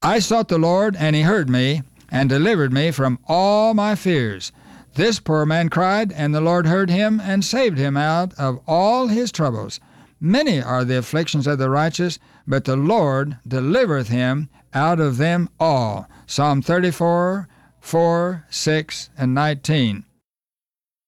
I sought the Lord, and he heard me, and delivered me from all my fears. This poor man cried, and the Lord heard him, and saved him out of all his troubles. Many are the afflictions of the righteous, but the Lord delivereth him out of them all. Psalm 34, 4, 6, and 19.